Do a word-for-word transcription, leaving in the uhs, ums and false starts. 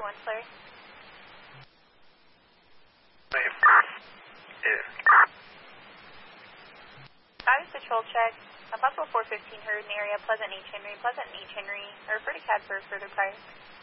one, Larry. Yeah. Five patrol check. A possible four fifteen heard in the area, Pleasant H. Henry, Pleasant H. Henry, or refer to C A D for further price.